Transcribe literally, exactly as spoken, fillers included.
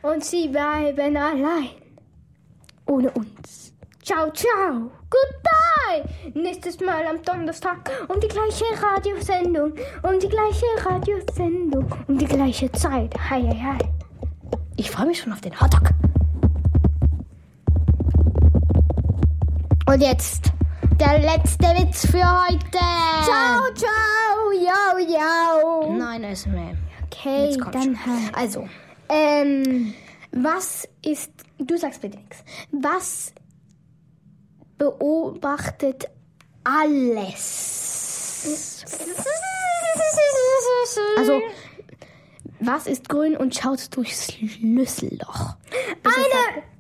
und sie bleiben allein. Ohne uns. Ciao, ciao. Goodbye. Nächstes Mal am Donnerstag um die gleiche Radiosendung. Um die gleiche Radiosendung. Um die gleiche Zeit. Hi, hi, hi. Ich freue mich schon auf den Hotdog. Und jetzt der letzte Witz für heute. Ciao, ciao, yo, yo. Nein, es ist mehr. Okay, dann halt. Also, Ähm, was ist... Du sagst bitte nichts. was beobachtet alles? Also, was ist grün und schaut durchs Schlüsselloch? Eine